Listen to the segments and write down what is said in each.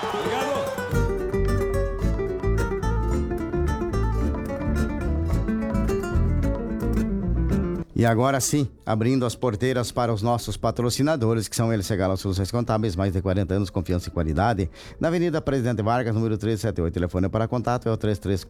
Obrigado. E agora sim, abrindo as porteiras para os nossos patrocinadores, que são eles, Segala Soluções Contábeis, mais de 40 anos, confiança e qualidade. Na Avenida Presidente Vargas, número 378. O telefone para contato é o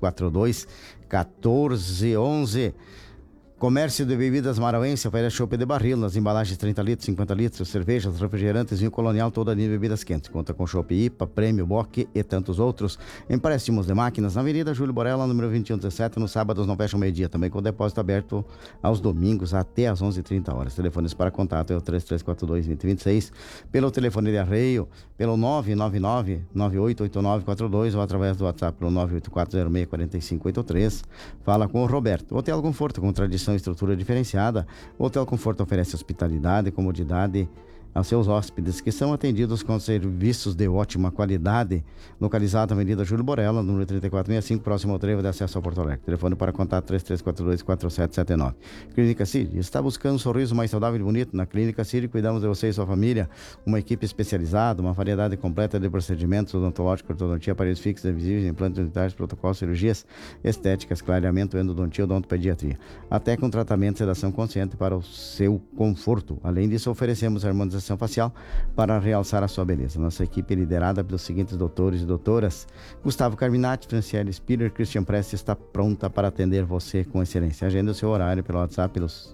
3342-1411. Comércio de Bebidas Marauense oferece chopp de barril nas embalagens 30 litros, 50 litros, cervejas, refrigerantes, vinho colonial, toda linha de bebidas quentes. Conta com chopp IPA, Prêmio, Bock e tantos outros. Empréstimos de máquinas na Avenida Júlio Borella, número 2117. Nos sábados não fecham meio-dia, também com depósito aberto aos domingos até às 11h30. Telefones para contato é o 3342-2026. Pelo telefone de arreio, pelo 999-988942 ou através do WhatsApp pelo 984064583. Fala com o Roberto. Hotel Conforto, com tradição e estrutura diferenciada. O Hotel Conforto oferece hospitalidade e comodidade aos seus hóspedes, que são atendidos com serviços de ótima qualidade. Localizado na Avenida Júlio Borella, número 3465, próximo ao trevo de acesso a Porto Alegre. Telefone para contato 3342-4779. Clínica Cid está buscando um sorriso mais saudável e bonito. Na Clínica Cid cuidamos de você e sua família. Uma equipe especializada, uma variedade completa de procedimentos odontológicos, ortodontia, aparelhos fixos, invisíveis, implantes dentários, protocolos, cirurgias estéticas, clareamento, endodontia, odontopediatria. Até com tratamento e sedação consciente para o seu conforto. Além disso, oferecemos harmonização facial para realçar a sua beleza. Nossa equipe, liderada pelos seguintes doutores e doutoras: Gustavo Carminati, Franciele Spiller, Christian Prest, está pronta para atender você com excelência. Agenda o seu horário pelo WhatsApp pelos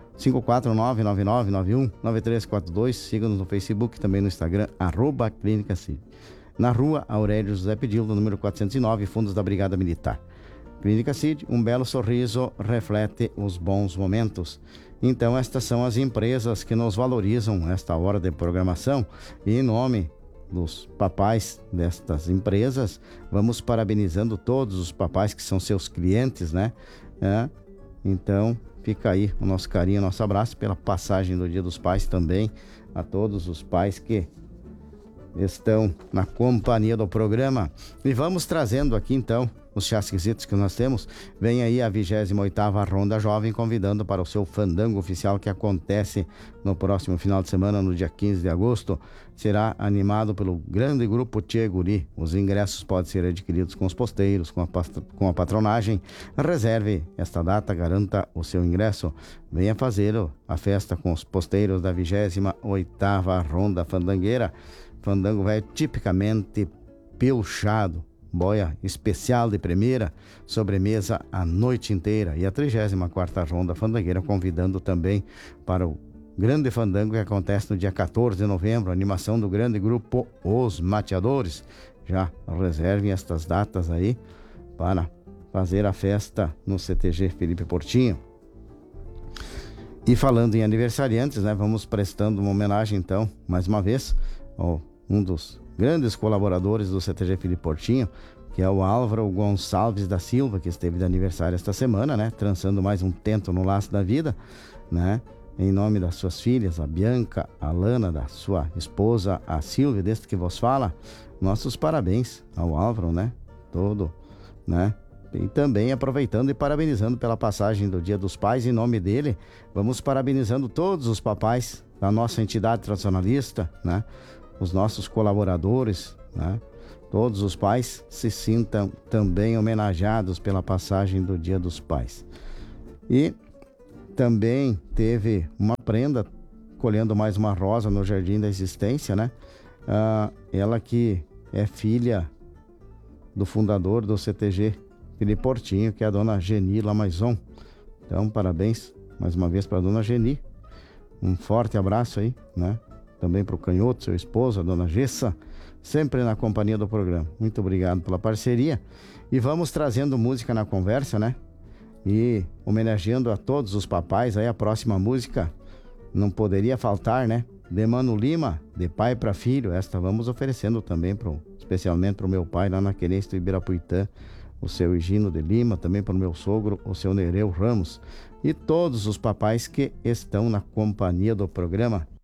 54999919342. Siga-nos no Facebook, também no Instagram, @Clínica Cid. Na rua Aurélio José Pedildo, número 409, Fundos da Brigada Militar. Clínica Cid, um belo sorriso reflete os bons momentos. Então, estas são as empresas que nos valorizam nesta hora de programação. E em nome dos papais destas empresas, vamos parabenizando todos os papais que são seus clientes, né? Então, fica aí o nosso carinho, o nosso abraço pela passagem do Dia dos Pais também a todos os pais que estão na companhia do programa. E vamos trazendo aqui então os chasquisitos que nós temos. Vem aí a 28ª Ronda Jovem, convidando para o seu fandango oficial, que acontece no próximo final de semana, no dia 15 de agosto. Será animado pelo grande grupo Tchê Guri. Os ingressos podem ser adquiridos com os posteiros, com a patronagem. Reserve esta data, garanta o seu ingresso. Venha fazer a festa com os posteiros da 28ª Ronda Fandangueira. Fandango velho tipicamente piochado, boia especial de primeira, sobremesa a noite inteira. E a 34ª Ronda Fandangueira convidando também para o grande fandango que acontece no dia 14 de novembro, animação do grande grupo Os Mateadores. Já reservem estas datas aí para fazer a festa no CTG Felipe Portinho. E falando em aniversariantes, né, vamos prestando uma homenagem então, mais uma vez, um dos grandes colaboradores do CTG Felipe Portinho, que é o Álvaro Gonçalves da Silva, que esteve de aniversário esta semana, né? Trançando mais um tento no laço da vida, né? Em nome das suas filhas, a Bianca, a Lana, da sua esposa, a Silvia, deste que vos fala, nossos parabéns ao Álvaro, né? Todo, né? E também aproveitando e parabenizando pela passagem do Dia dos Pais, em nome dele, vamos parabenizando todos os papais da nossa entidade tradicionalista, né? Os nossos colaboradores, né? Todos os pais se sintam também homenageados pela passagem do Dia dos Pais. E também teve uma prenda, colhendo mais uma rosa no Jardim da Existência, né? Ela que é filha do fundador do CTG Felipe Portinho, que é a dona Geni Lamaison. Então, parabéns mais uma vez para a dona Geni. Um forte abraço aí, né? Também para o Canhoto, seu esposo, a dona Gessa, sempre na companhia do programa. Muito obrigado pela parceria. E vamos trazendo música na conversa, né? E homenageando a todos os papais. Aí a próxima música não poderia faltar, né? De Mano Lima, de pai para filho. Esta vamos oferecendo também, especialmente para o meu pai lá na Querência do Ibirapuitã, o seu Higino de Lima, também para o meu sogro, o seu Nereu Ramos. E todos os papais que estão na companhia do programa.